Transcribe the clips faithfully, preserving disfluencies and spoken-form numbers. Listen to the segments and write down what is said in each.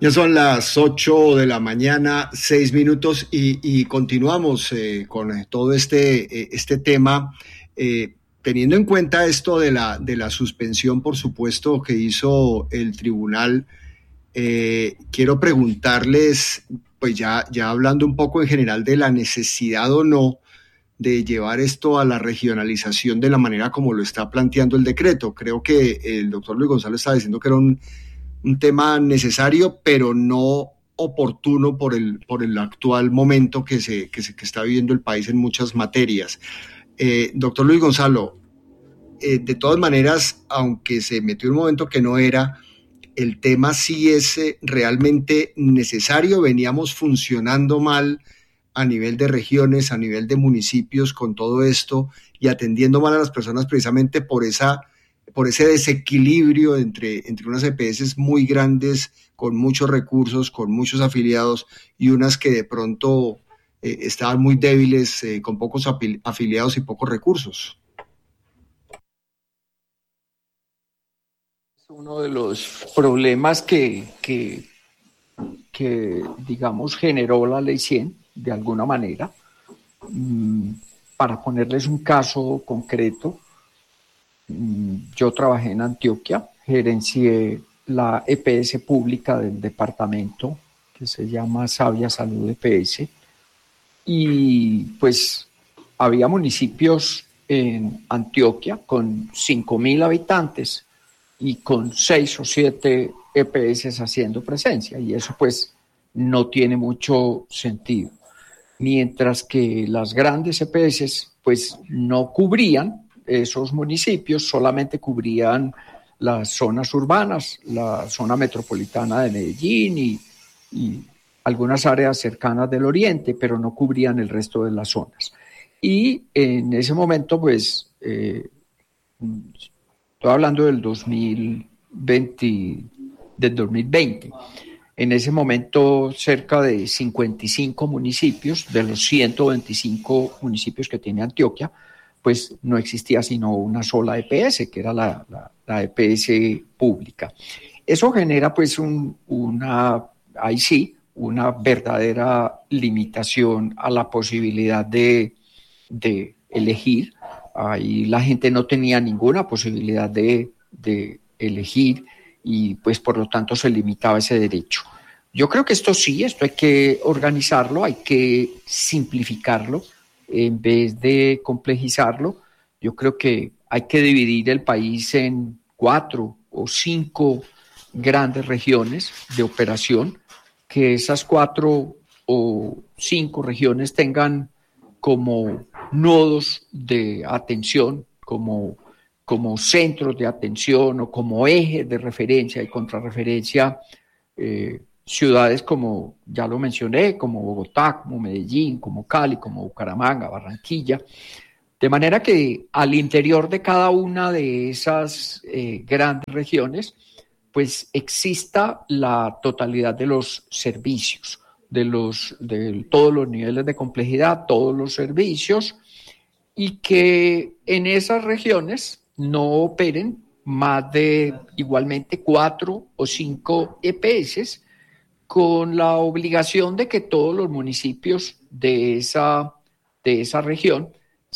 Ya son las ocho de la mañana, seis minutos, y, y continuamos eh, con todo este, eh, este tema, eh, teniendo en cuenta esto de la, de la suspensión, por supuesto, que hizo el tribunal. Eh, quiero preguntarles, pues ya, ya hablando un poco en general de la necesidad o no de llevar esto a la regionalización de la manera como lo está planteando el decreto. Creo que el doctor Luis Gonzalo estaba diciendo que era un un tema necesario, pero no oportuno por el, por el actual momento que, se, que, se, que está viviendo el país en muchas materias. Eh, doctor Luis Gonzalo, eh, de todas maneras, aunque se metió un momento que no era, el tema sí es eh, realmente necesario. Veníamos funcionando mal a nivel de regiones, a nivel de municipios con todo esto y atendiendo mal a las personas precisamente por esa por ese desequilibrio entre, entre unas E P S muy grandes, con muchos recursos, con muchos afiliados, y unas que de pronto eh, estaban muy débiles, eh, con pocos afiliados y pocos recursos. Uno de los problemas que, que, que digamos, generó la Ley cien, de alguna manera. Para ponerles un caso concreto, yo trabajé en Antioquia, gerencié la E P S pública del departamento, que se llama Sabia Salud E P S, y pues había municipios en Antioquia con cinco mil habitantes y con seis o siete E P S haciendo presencia, y eso pues no tiene mucho sentido. Mientras que las grandes E P S pues no cubrían esos municipios, solamente cubrían las zonas urbanas, la zona metropolitana de Medellín y, y algunas áreas cercanas del oriente, pero no cubrían el resto de las zonas. Y en ese momento, pues, eh, estoy hablando del dos mil veinte, del dos mil veinte. En ese momento, cerca de cincuenta y cinco municipios, de los ciento veinticinco municipios que tiene Antioquia, pues no existía sino una sola E P S, que era la, la, la E P S pública. Eso genera pues un, una, ahí sí, una verdadera limitación a la posibilidad de, de elegir. Ahí la gente no tenía ninguna posibilidad de, de elegir y pues por lo tanto se limitaba ese derecho. Yo creo que esto sí, esto hay que organizarlo, hay que simplificarlo, en vez de complejizarlo. Yo creo que hay que dividir el país en cuatro o cinco grandes regiones de operación, que esas cuatro o cinco regiones tengan como nodos de atención, como, como centros de atención o como ejes de referencia y contrarreferencia, eh, ciudades como, ya lo mencioné, como Bogotá, como Medellín, como Cali, como Bucaramanga, Barranquilla, de manera que al interior de cada una de esas eh, grandes regiones, pues exista la totalidad de los servicios, de, los, de todos los niveles de complejidad, todos los servicios, y que en esas regiones no operen más de igualmente cuatro o cinco E P S, con la obligación de que todos los municipios de esa, de esa región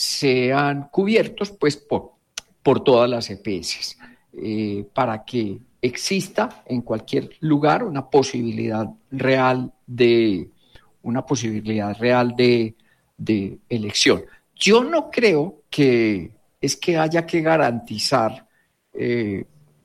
sean cubiertos pues, por, por todas las E P S, eh, para que exista en cualquier lugar una posibilidad real de, una posibilidad real de, de elección. Yo no creo que es que haya que garantizar eh,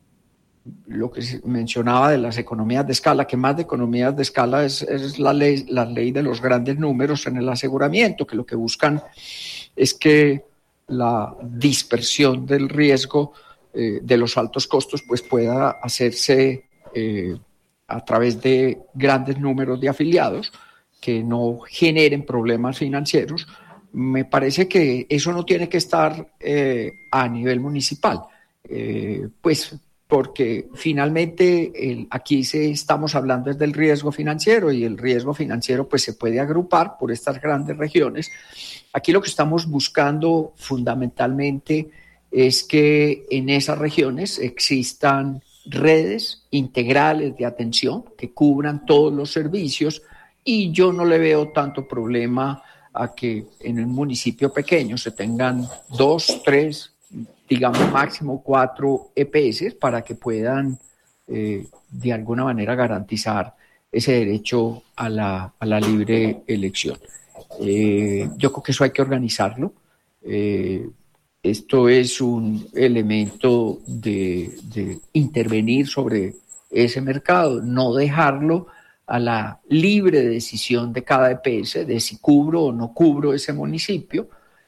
lo que se mencionaba de las economías de escala, que más de economías de escala es, es la ley, la ley de los grandes números en el aseguramiento, que lo que buscan es que la dispersión del riesgo eh, de los altos costos pues pueda hacerse eh, a través de grandes números de afiliados que no generen problemas financieros. Me parece que eso no tiene que estar eh, a nivel municipal, eh, pues porque finalmente el, aquí se, estamos hablando es del riesgo financiero, y el riesgo financiero pues se puede agrupar por estas grandes regiones. Aquí lo que estamos buscando fundamentalmente es que en esas regiones existan redes integrales de atención que cubran todos los servicios, y yo no le veo tanto problema a que en un municipio pequeño se tengan dos, tres, digamos máximo cuatro E P S para que puedan eh, de alguna manera garantizar ese derecho a la, a la libre elección. Eh, yo creo que eso hay que organizarlo. Eh, esto es un elemento de, de intervenir sobre ese mercado, no dejarlo a la libre decisión de cada E P S de si cubro o no cubro ese municipio,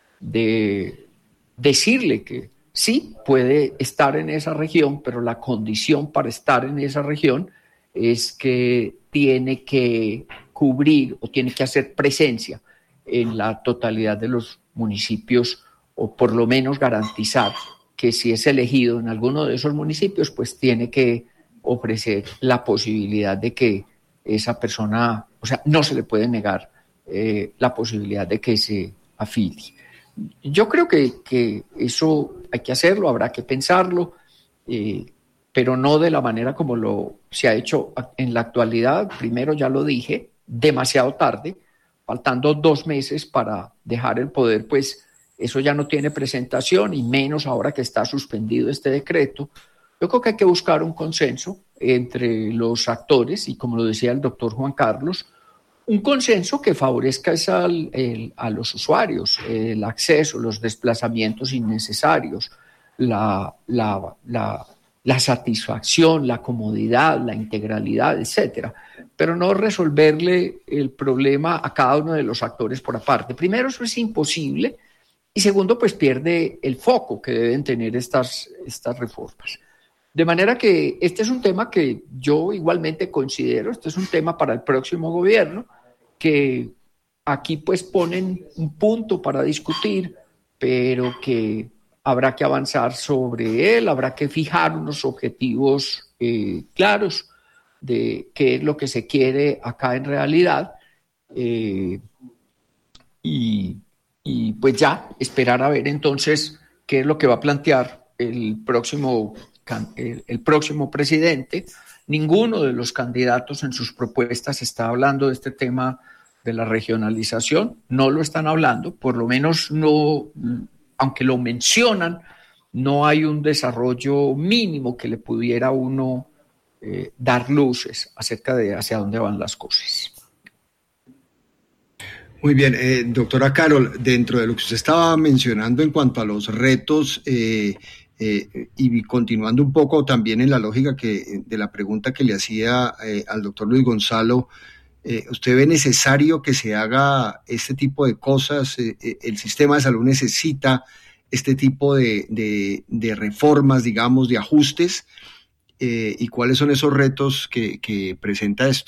de decirle que sí puede estar en esa región, pero la condición para estar en esa región es que tiene que cubrir o tiene que hacer presencia en la totalidad de los municipios, o por lo menos garantizar que si es elegido en alguno de esos municipios, pues tiene que ofrecer la posibilidad de que esa persona, o sea, no se le puede negar eh, la posibilidad de que se afilie. Yo creo que, que eso hay que hacerlo, habrá que pensarlo, eh, pero no de la manera como lo se ha hecho en la actualidad. Primero, ya lo dije, demasiado tarde, faltando dos meses para dejar el poder, pues eso ya no tiene presentación, y menos ahora que está suspendido este decreto. Yo creo que hay que buscar un consenso entre los actores y, como lo decía el doctor Juan Carlos, un consenso que favorezca al, el, a los usuarios, el acceso, los desplazamientos innecesarios, la, la, la, la satisfacción, la comodidad, la integralidad, etcétera, pero no resolverle el problema a cada uno de los actores por aparte. Primero, eso es imposible, y segundo, pues pierde el foco que deben tener estas, estas reformas. De manera que este es un tema que yo igualmente considero, este es un tema para el próximo gobierno, que aquí pues ponen un punto para discutir, pero que habrá que avanzar sobre él, habrá que fijar unos objetivos eh, claros de qué es lo que se quiere acá en realidad, eh, y, y pues ya esperar a ver entonces qué es lo que va a plantear el próximo El, el próximo presidente. Ninguno de los candidatos en sus propuestas está hablando de este tema de la regionalización, no lo están hablando, por lo menos no, aunque lo mencionan, no hay un desarrollo mínimo que le pudiera uno eh, dar luces acerca de hacia dónde van las cosas. Muy bien, eh, doctora Carol, dentro de lo que usted estaba mencionando en cuanto a los retos, eh, Eh, y continuando un poco también en la lógica que, de la pregunta que le hacía eh, al doctor Luis Gonzalo, eh, ¿usted ve necesario que se haga este tipo de cosas? Eh, eh, ¿El sistema de salud necesita este tipo de, de, de reformas, digamos, de ajustes? Eh, ¿Y cuáles son esos retos que, que presenta esto?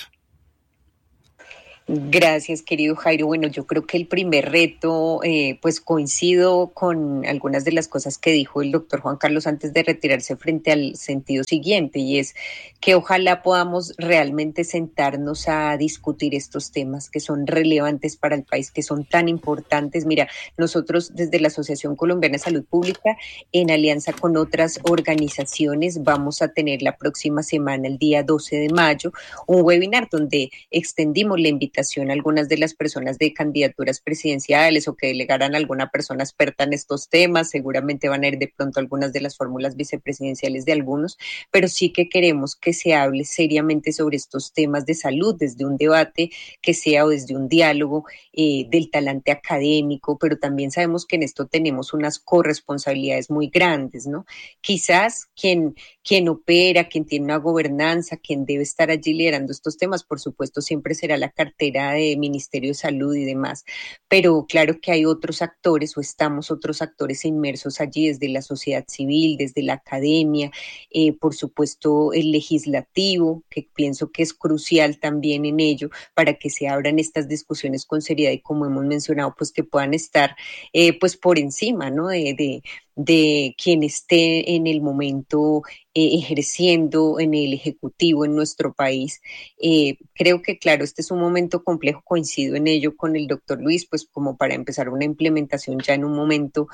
Gracias, querido Jairo. Bueno, yo creo que el primer reto, eh, pues coincido con algunas de las cosas que dijo el doctor Juan Carlos antes de retirarse, frente al sentido siguiente, y es que ojalá podamos realmente sentarnos a discutir estos temas que son relevantes para el país, que son tan importantes. Mira, nosotros desde la Asociación Colombiana de Salud Pública, en alianza con otras organizaciones, vamos a tener la próxima semana, el día doce de mayo, un webinar donde extendimos la invitación a algunas de las personas de candidaturas presidenciales o que delegaran a alguna persona experta en estos temas. Seguramente van a ir de pronto algunas de las fórmulas vicepresidenciales de algunos, pero sí que queremos que se hable seriamente sobre estos temas de salud, desde un debate que sea o desde un diálogo eh, del talante académico, pero también sabemos que en esto tenemos unas corresponsabilidades muy grandes, ¿no? Quizás quien, quien opera, quien tiene una gobernanza, quien debe estar allí liderando estos temas, por supuesto, siempre será la cartera de Ministerio de Salud y demás, pero claro que hay otros actores, o estamos otros actores inmersos allí, desde la sociedad civil, desde la academia, eh, por supuesto el legislativo, que pienso que es crucial también en ello, para que se abran estas discusiones con seriedad y, como hemos mencionado, pues que puedan estar eh, pues por encima, ¿no? de, de de quien esté en el momento eh, ejerciendo en el Ejecutivo en nuestro país. Eh, creo que, claro, este es un momento complejo, coincido en ello con el doctor Luis, pues como para empezar una implementación ya en un momento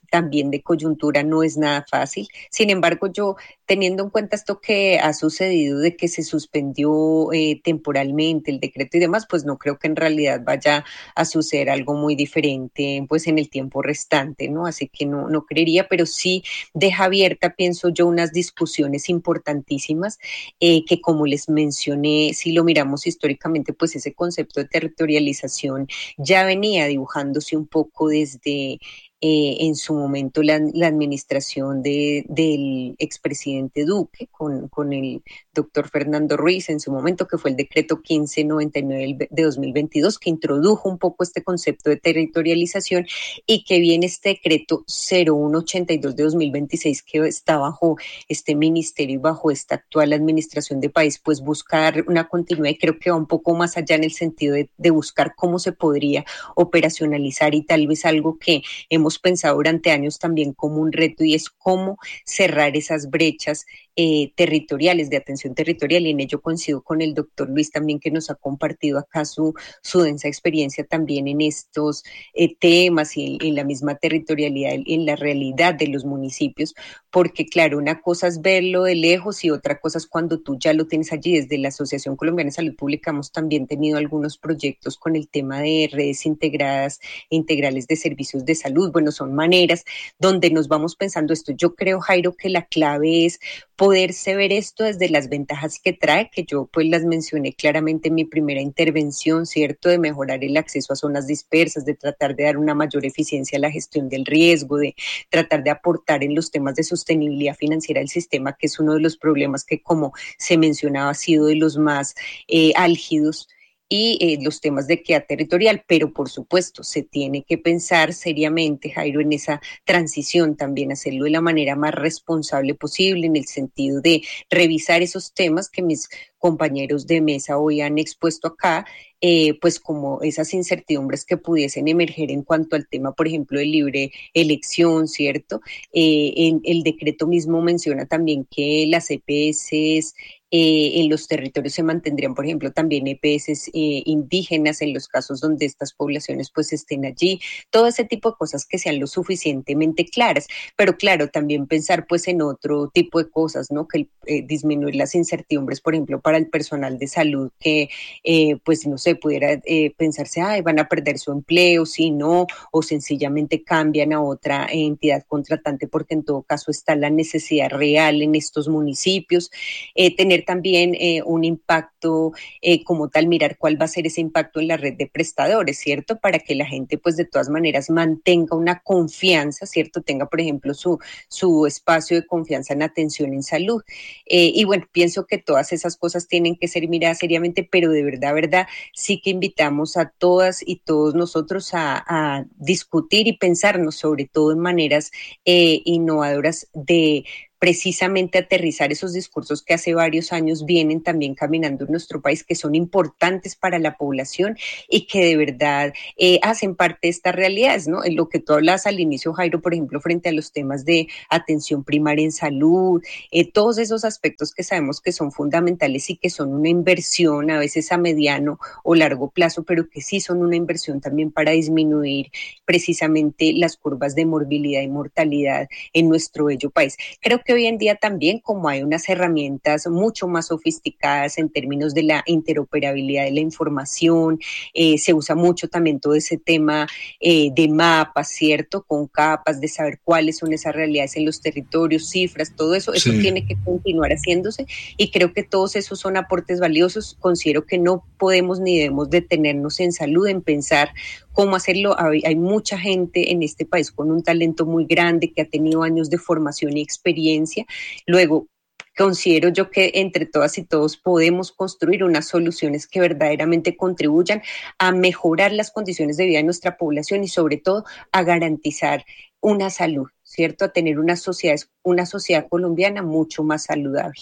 también de coyuntura, no es nada fácil. Sin embargo, yo, teniendo en cuenta esto que ha sucedido de que se suspendió eh, temporalmente el decreto y demás, pues no creo que en realidad vaya a suceder algo muy diferente pues en el tiempo restante, ¿no? Así que no, no creería, pero sí deja abierta, pienso yo, unas discusiones importantísimas eh, que, como les mencioné, si lo miramos históricamente, pues ese concepto de territorialización ya venía dibujándose un poco desde Eh, en su momento la, la administración de, del expresidente Duque con, con el doctor Fernando Ruiz en su momento, que fue el decreto quince noventa y nueve de dos mil veintidós, que introdujo un poco este concepto de territorialización, y que viene este decreto cero uno ochenta y dos de dos mil veintiséis, que está bajo este ministerio y bajo esta actual administración de país, pues buscar una continuidad, y creo que va un poco más allá en el sentido de, de buscar cómo se podría operacionalizar, y tal vez algo que hemos hemos pensado durante años también como un reto, y es cómo cerrar esas brechas eh, territoriales, de atención territorial, y en ello coincido con el doctor Luis también, que nos ha compartido acá su, su densa experiencia también en estos eh, temas y en, en la misma territorialidad, en la realidad de los municipios, porque claro, una cosa es verlo de lejos y otra cosa es cuando tú ya lo tienes allí. Desde la Asociación Colombiana de Salud Pública hemos también tenido algunos proyectos con el tema de redes integradas, integrales de servicios de salud. Bueno, son maneras donde nos vamos pensando esto. Yo creo, Jairo, que la clave es poderse ver esto desde las ventajas que trae, que yo pues las mencioné claramente en mi primera intervención, ¿cierto? De mejorar el acceso a zonas dispersas, de tratar de dar una mayor eficiencia a la gestión del riesgo, de tratar de aportar en los temas de sostenibilidad financiera del sistema, que es uno de los problemas que, como se mencionaba, ha sido de los más eh, álgidos, y eh, los temas de equidad territorial, pero por supuesto se tiene que pensar seriamente, Jairo, en esa transición también, hacerlo de la manera más responsable posible, en el sentido de revisar esos temas que mis compañeros de mesa hoy han expuesto acá, eh, pues como esas incertidumbres que pudiesen emerger en cuanto al tema, por ejemplo, de libre elección, ¿cierto? Eh, en, el decreto mismo menciona también que las E P S Eh, en los territorios se mantendrían, por ejemplo, también E P S eh, indígenas en los casos donde estas poblaciones pues estén allí, todo ese tipo de cosas que sean lo suficientemente claras, pero claro, también pensar pues en otro tipo de cosas, ¿no? Que eh, disminuir las incertidumbres, por ejemplo, para el personal de salud, que eh, pues no sé, pudiera eh, pensarse, ay, van a perder su empleo, si no, o sencillamente cambian a otra entidad contratante, porque en todo caso está la necesidad real en estos municipios, eh, tener también eh, un impacto eh, como tal, mirar cuál va a ser ese impacto en la red de prestadores, ¿cierto? Para que la gente pues de todas maneras mantenga una confianza, ¿cierto? Tenga, por ejemplo, su, su espacio de confianza en atención en salud. Eh, y bueno, pienso que todas esas cosas tienen que ser miradas seriamente, pero de verdad, verdad, sí que invitamos a todas y todos nosotros a, a discutir y pensarnos sobre todo en maneras eh, innovadoras de precisamente aterrizar esos discursos que hace varios años vienen también caminando en nuestro país, que son importantes para la población y que de verdad eh, hacen parte de estas realidades, ¿no? En lo que tú hablas al inicio, Jairo, por ejemplo, frente a los temas de atención primaria en salud, eh, todos esos aspectos que sabemos que son fundamentales y que son una inversión a veces a mediano o largo plazo, pero que sí son una inversión también para disminuir precisamente las curvas de morbilidad y mortalidad en nuestro bello país. Creo que hoy en día también, como hay unas herramientas mucho más sofisticadas en términos de la interoperabilidad de la información, eh, se usa mucho también todo ese tema eh, de mapas, ¿cierto? Con capas, de saber cuáles son esas realidades en los territorios, cifras, todo eso, eso sí. Tiene que continuar haciéndose, y creo que todos esos son aportes valiosos. Considero que no podemos ni debemos detenernos en salud, en pensar cómo hacerlo. Hay, hay mucha gente en este país con un talento muy grande, que ha tenido años de formación y experiencia. Luego, considero yo que entre todas y todos podemos construir unas soluciones que verdaderamente contribuyan a mejorar las condiciones de vida de nuestra población y sobre todo a garantizar una salud, ¿cierto? A tener una sociedad, una sociedad colombiana mucho más saludable.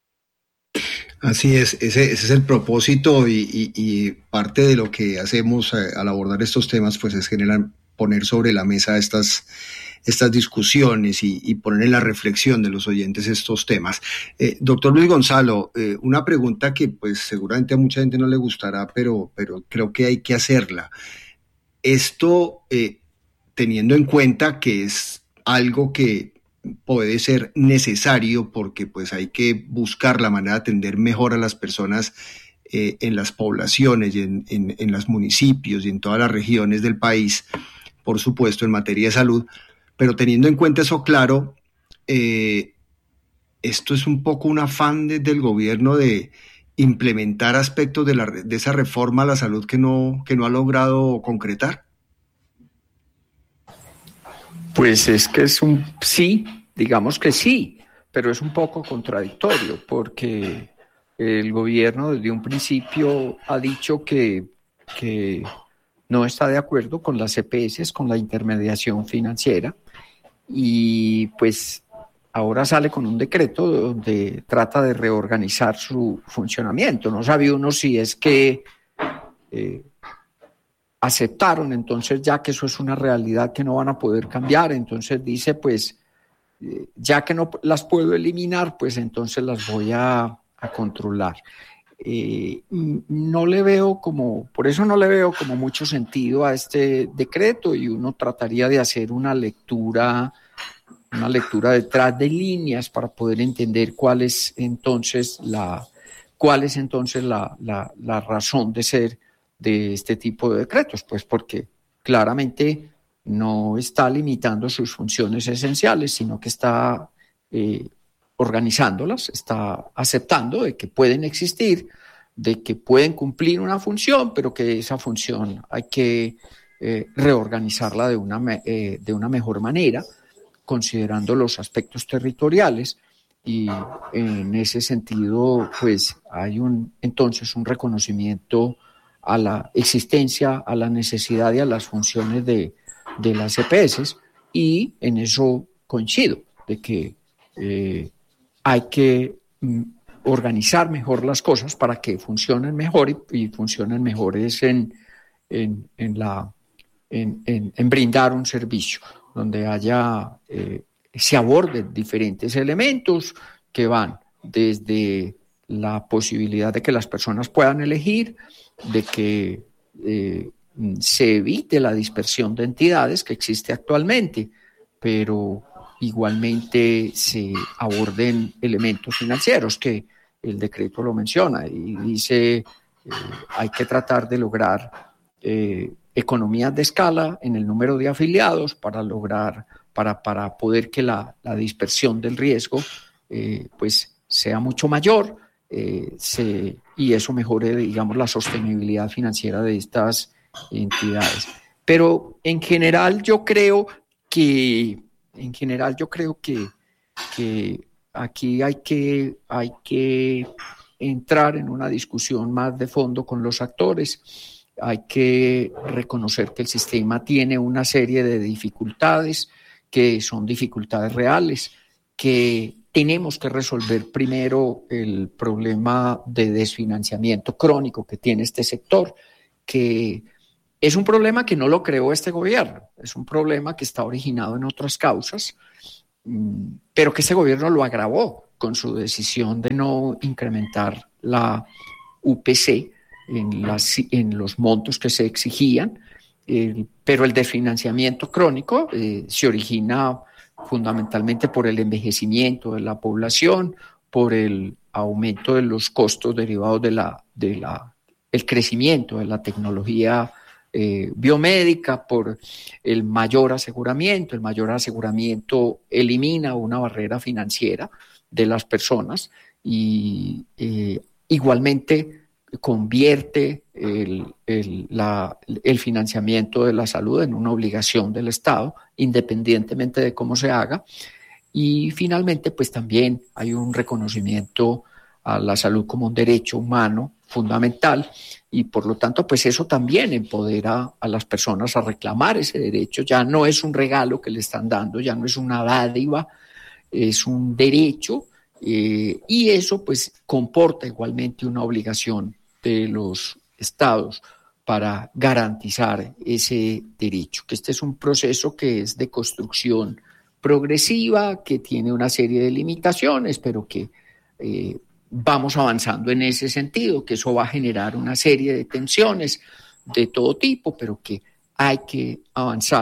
Así es, ese, ese es el propósito, y, y, y parte de lo que hacemos al abordar estos temas pues es generar, poner sobre la mesa estas, estas discusiones y, y poner en la reflexión de los oyentes estos temas. Eh, doctor Luis Gonzalo, eh, una pregunta que pues seguramente a mucha gente no le gustará, pero, pero creo que hay que hacerla. Esto, eh, teniendo en cuenta que es algo que puede ser necesario porque pues hay que buscar la manera de atender mejor a las personas eh, en las poblaciones y en, en, en los municipios y en todas las regiones del país, por supuesto en materia de salud, pero teniendo en cuenta eso claro, eh, esto es un poco un afán de, del gobierno de implementar aspectos de, la, de esa reforma a la salud que no, que no ha logrado concretar. Pues es que es un sí, digamos que sí, pero es un poco contradictorio porque el gobierno desde un principio ha dicho que, que no está de acuerdo con las E P S, con la intermediación financiera, y pues ahora sale con un decreto donde trata de reorganizar su funcionamiento. No sabe uno si es que eh, aceptaron entonces ya que eso es una realidad que no van a poder cambiar, entonces dice pues eh, ya que no las puedo eliminar, pues entonces las voy a, a controlar. Eh, no le veo como, por eso no le veo como mucho sentido a este decreto, y uno trataría de hacer una lectura una lectura detrás de líneas para poder entender cuál es entonces la, cuál es entonces la, la, la razón de ser de este tipo de decretos, pues porque claramente no está limitando sus funciones esenciales, sino que está eh, organizándolas, está aceptando de que pueden existir, de que pueden cumplir una función, pero que esa función hay que eh, reorganizarla de una, eh, de una mejor manera, considerando los aspectos territoriales, y en ese sentido pues hay un entonces un reconocimiento a la existencia, a la necesidad y a las funciones de, de las E P S, y en eso coincido, de que eh, hay que mm, organizar mejor las cosas para que funcionen mejor y, y funcionen mejores en, en, en, la, en, en, en brindar un servicio donde haya, eh, se aborden diferentes elementos que van desde la posibilidad de que las personas puedan elegir, de que eh, se evite la dispersión de entidades que existe actualmente, pero igualmente se aborden elementos financieros que el decreto lo menciona y dice eh, hay que tratar de lograr eh, economías de escala en el número de afiliados para lograr, para, para poder que la, la dispersión del riesgo eh, pues sea mucho mayor eh, se, y eso mejore, digamos, la sostenibilidad financiera de estas entidades. Pero en general yo creo que, en general yo creo que, que aquí hay que, hay que entrar en una discusión más de fondo con los actores. Hay que reconocer que el sistema tiene una serie de dificultades, que son dificultades reales, que tenemos que resolver primero el problema de desfinanciamiento crónico que tiene este sector, que es un problema que no lo creó este gobierno, es un problema que está originado en otras causas, pero que este gobierno lo agravó con su decisión de no incrementar la U P C en, las, en los montos que se exigían, eh, pero el desfinanciamiento crónico eh, se origina fundamentalmente por el envejecimiento de la población, por el aumento de los costos derivados de la, de la, el crecimiento de la tecnología eh, biomédica, por el mayor aseguramiento. El mayor aseguramiento elimina una barrera financiera de las personas y eh, igualmente convierte el, el, la, el financiamiento de la salud en una obligación del Estado, independientemente de cómo se haga. Y finalmente, pues también hay un reconocimiento a la salud como un derecho humano fundamental, y por lo tanto, pues eso también empodera a las personas a reclamar ese derecho. Ya no es un regalo que le están dando, ya no es una dádiva, es un derecho, eh, y eso pues comporta igualmente una obligación de los estados para garantizar ese derecho, que este es un proceso que es de construcción progresiva, que tiene una serie de limitaciones, pero que eh, vamos avanzando en ese sentido, que eso va a generar una serie de tensiones de todo tipo, pero que hay que avanzar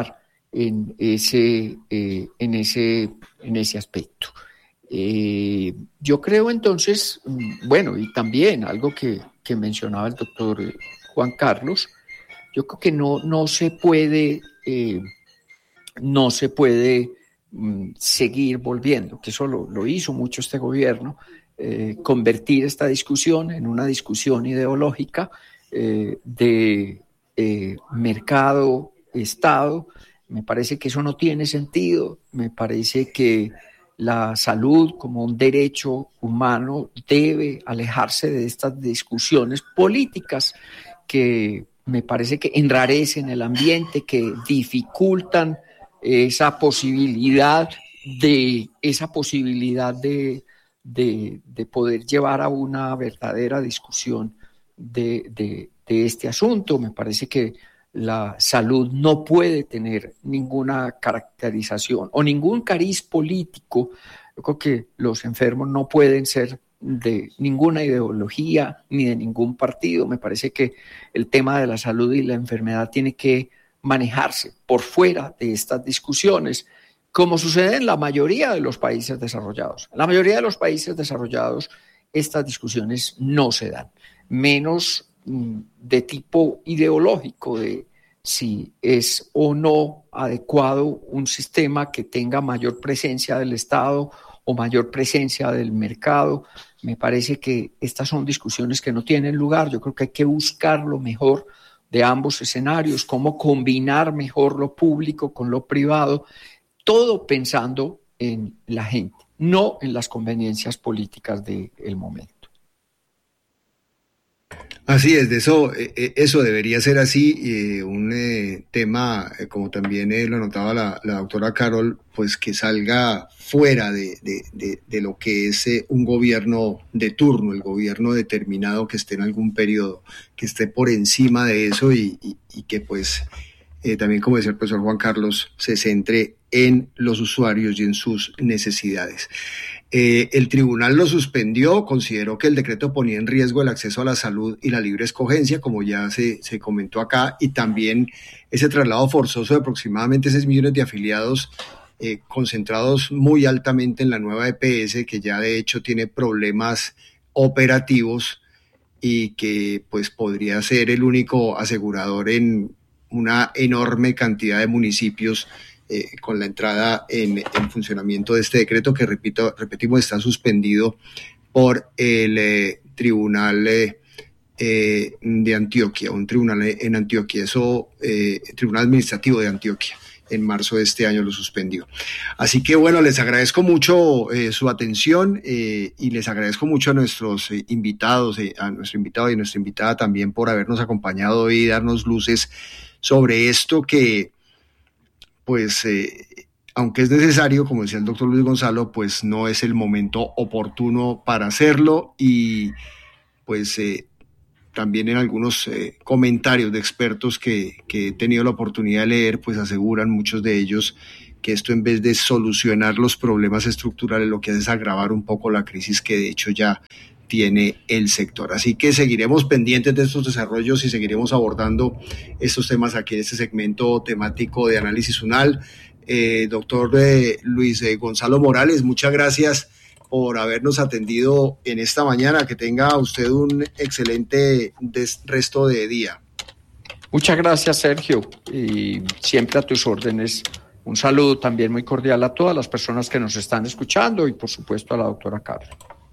en ese, eh, en ese, en ese aspecto. Eh, yo creo entonces, bueno, y también algo que, que mencionaba el doctor Juan Carlos, yo creo que no, no se puede, eh, no se puede mm, seguir volviendo, que eso lo, lo hizo mucho este gobierno, eh, convertir esta discusión en una discusión ideológica eh, de eh, mercado, Estado. Me parece que eso no tiene sentido, me parece que la salud como un derecho humano debe alejarse de estas discusiones políticas que me parece que enrarecen el ambiente, que dificultan esa posibilidad de, esa posibilidad de, de, de poder llevar a una verdadera discusión de, de, de este asunto. Me parece que la salud no puede tener ninguna caracterización o ningún cariz político. Yo creo que los enfermos no pueden ser de ninguna ideología ni de ningún partido. Me parece que el tema de la salud y la enfermedad tiene que manejarse por fuera de estas discusiones, como sucede en la mayoría de los países desarrollados. En la mayoría de los países desarrollados estas discusiones no se dan, menos de tipo ideológico, de si es o no adecuado un sistema que tenga mayor presencia del Estado o mayor presencia del mercado. Me parece que estas son discusiones que no tienen lugar. Yo creo que hay que buscar lo mejor de ambos escenarios, cómo combinar mejor lo público con lo privado, todo pensando en la gente, no en las conveniencias políticas del momento. Así es, de eso, eh, eso debería ser así, eh, un eh, tema, eh, como también eh, lo anotaba la, la doctora Carol, pues que salga fuera de, de, de, de lo que es eh, un gobierno de turno, el gobierno determinado que esté en algún periodo, que esté por encima de eso y, y, y que pues eh, también, como decía el profesor Juan Carlos, se centre en los usuarios y en sus necesidades. Eh, el tribunal lo suspendió, consideró que el decreto ponía en riesgo el acceso a la salud y la libre escogencia, como ya se, se comentó acá, y también ese traslado forzoso de aproximadamente seis millones de afiliados eh, concentrados muy altamente en la nueva E P S, que ya de hecho tiene problemas operativos y que pues podría ser el único asegurador en una enorme cantidad de municipios Eh, con la entrada en, en funcionamiento de este decreto que, repito, repetimos, está suspendido por el eh, Tribunal eh, eh, de Antioquia, un tribunal en Antioquia, eso, eh, Tribunal Administrativo de Antioquia, en marzo de este año lo suspendió. Así que bueno, les agradezco mucho eh, su atención eh, y les agradezco mucho a nuestros eh, invitados, eh, a nuestro invitado y a nuestra invitada también por habernos acompañado hoy y darnos luces sobre esto que pues eh, aunque es necesario, como decía el doctor Luis Gonzalo, pues no es el momento oportuno para hacerlo y pues eh, también en algunos eh, comentarios de expertos que, que he tenido la oportunidad de leer, pues aseguran muchos de ellos que esto en vez de solucionar los problemas estructurales lo que hace es agravar un poco la crisis que de hecho ya tiene el sector. Así que seguiremos pendientes de estos desarrollos y seguiremos abordando estos temas aquí en este segmento temático de Análisis UNAL. Eh, doctor eh, Luis eh, Gonzalo Morales, muchas gracias por habernos atendido en esta mañana. Que tenga usted un excelente des- resto de día. Muchas gracias, Sergio, y siempre a tus órdenes. Un saludo también muy cordial a todas las personas que nos están escuchando y, por supuesto, a la doctora Carol.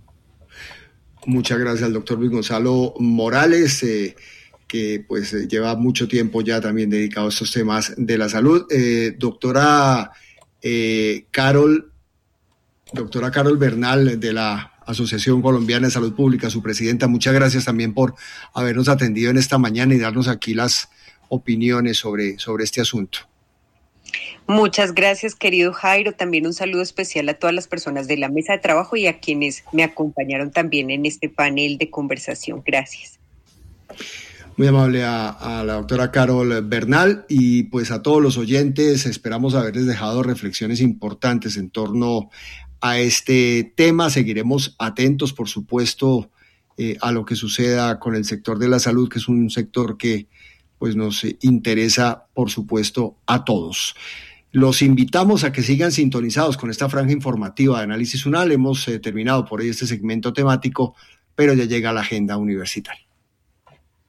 Muchas gracias al doctor Luis Gonzalo Morales, eh, que pues eh, lleva mucho tiempo ya también dedicado a estos temas de la salud. Eh, doctora eh, Carol, doctora Carol Bernal, de la Asociación Colombiana de Salud Pública, su presidenta, muchas gracias también por habernos atendido en esta mañana y darnos aquí las opiniones sobre, sobre este asunto. Muchas gracias, querido Jairo. También un saludo especial a todas las personas de la mesa de trabajo y a quienes me acompañaron también en este panel de conversación. Gracias. Muy amable a, a la doctora Carol Bernal y pues a todos los oyentes. Esperamos haberles dejado reflexiones importantes en torno a este tema. Seguiremos atentos, por supuesto, eh, a lo que suceda con el sector de la salud, que es un sector que pues nos interesa, por supuesto, a todos. Los invitamos a que sigan sintonizados con esta franja informativa de Análisis UNAL. Hemos eh, terminado por hoy este segmento temático, pero ya llega la agenda universitaria.